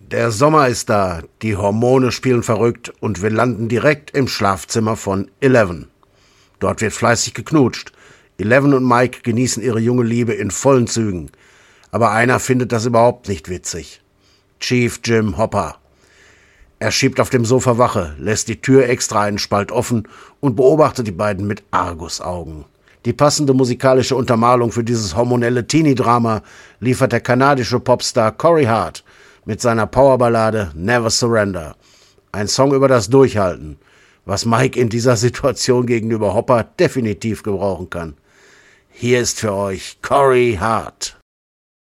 Der Sommer ist da, die Hormone spielen verrückt und wir landen direkt im Schlafzimmer von Eleven. Dort wird fleißig geknutscht. Eleven und Mike genießen ihre junge Liebe in vollen Zügen. Aber einer findet das überhaupt nicht witzig. Chief Jim Hopper. Er schiebt auf dem Sofa Wache, lässt die Tür extra einen Spalt offen und beobachtet die beiden mit Argusaugen. Die passende musikalische Untermalung für dieses hormonelle Teenie-Drama liefert der kanadische Popstar Corey Hart mit seiner Powerballade Never Surrender. Ein Song über das Durchhalten, was Mike in dieser Situation gegenüber Hopper definitiv gebrauchen kann. Hier ist für euch Corey Hart.